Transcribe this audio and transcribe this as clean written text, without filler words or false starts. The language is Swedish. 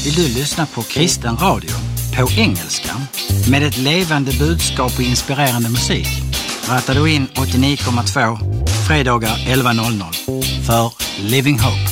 Vill du lyssna på kristen radio på engelska med ett levande budskap och inspirerande musik? Rattar du in 89,2 fredagar 11.00 för Living Hope.